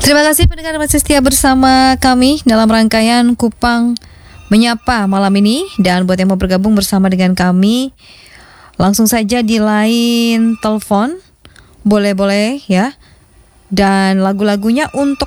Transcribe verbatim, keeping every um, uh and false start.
Terima kasih pendengar masih setia bersama kami dalam rangkaian Kupang Menyapa malam ini. Dan buat yang mau bergabung bersama dengan kami, langsung saja di line telepon, boleh-boleh ya. Dan lagu-lagunya untuk